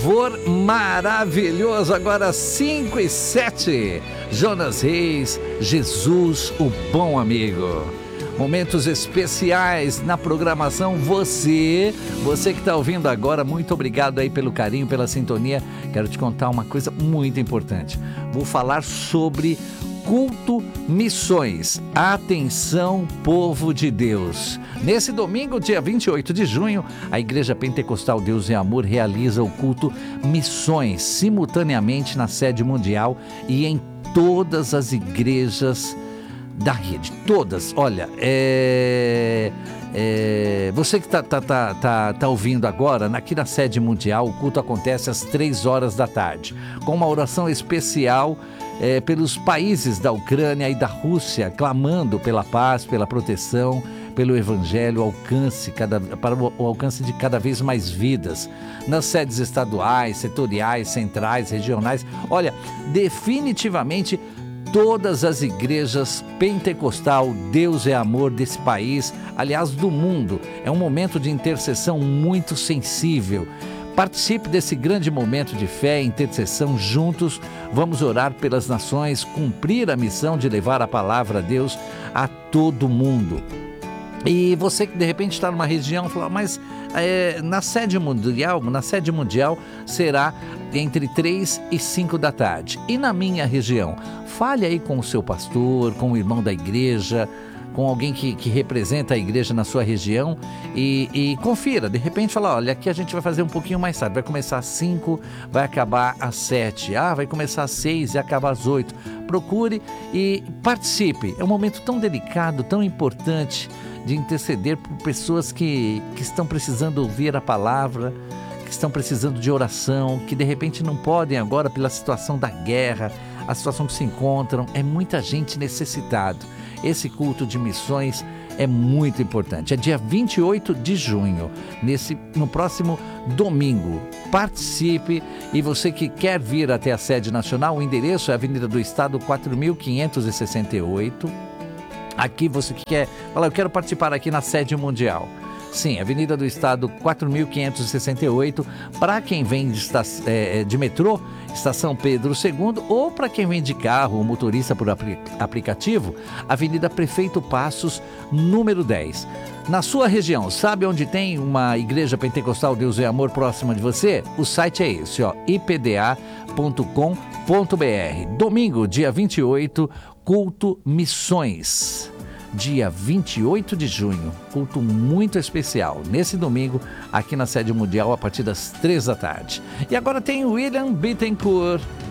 louvor maravilhoso, agora 5:07. Jonas Reis, Jesus, o bom amigo. Momentos especiais na programação. Você que está ouvindo agora, muito obrigado aí pelo carinho, pela sintonia. Quero te contar uma coisa muito importante. Vou falar sobre Culto Missões. Atenção, povo de Deus. Nesse domingo, dia 28 de junho, a Igreja Pentecostal Deus e Amor realiza o culto Missões simultaneamente na sede mundial e em todas as igrejas da rede. Todas. Olha, você que tá ouvindo agora, aqui na sede mundial, o culto acontece às 3 horas da tarde, com uma oração especial pelos países da Ucrânia e da Rússia, clamando pela paz, pela proteção, pelo evangelho, para o alcance de cada vez mais vidas, nas sedes estaduais, setoriais, centrais, regionais. Olha, definitivamente todas as igrejas pentecostal, Deus é amor desse país, aliás do mundo, é um momento de intercessão muito sensível. Participe desse grande momento de fé e intercessão. Juntos vamos orar pelas nações, cumprir a missão de levar a palavra de Deus a todo mundo. E você que de repente está numa região, fala, mas na sede mundial será entre 3 e 5 da tarde. E na minha região? Fale aí com o seu pastor, com o irmão da igreja, com alguém que representa a igreja na sua região e confira, de repente fala, olha, aqui a gente vai fazer um pouquinho mais tarde, vai começar às 5, vai acabar às 7, vai começar às 6 e acabar às 8. Procure e participe, é um momento tão delicado, tão importante de interceder por pessoas que estão precisando ouvir a palavra, que estão precisando de oração, que de repente não podem agora pela situação da guerra, a situação que se encontram, é muita gente necessitada. Esse culto de missões é muito importante. É dia 28 de junho, no próximo domingo. Participe, e você que quer vir até a sede nacional, o endereço é Avenida do Estado 4568. Aqui você que quer, fala, eu quero participar aqui na sede mundial. Sim, Avenida do Estado 4568, para quem vem de metrô, Estação Pedro II, ou para quem vem de carro, ou motorista por aplicativo, Avenida Prefeito Passos, número 10. Na sua região, sabe onde tem uma igreja pentecostal Deus é Amor próxima de você? O site é esse, ipda.com.br. Domingo, dia 28, Culto Missões. Dia 28 de junho, culto muito especial, nesse domingo, aqui na sede mundial, a partir das 3 da tarde. E agora tem William Bittencourt,